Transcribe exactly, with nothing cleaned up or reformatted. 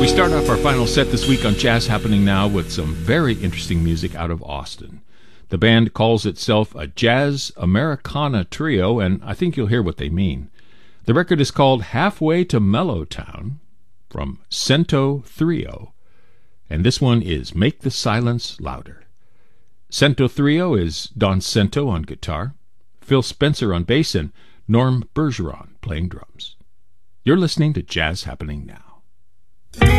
We start off our final set this week on Jazz Happening Now with some very interesting music out of Austin. The band calls itself a Jazz Americana Trio, and I think you'll hear what they mean. The record is called Halfway to Mellowtown from Cento Trio, and this one is Make the Silence Louder. Cento Trio is Don Cento on guitar, Phil Spencer on bass, and Norm Bergeron playing drums. You're listening to Jazz Happening Now.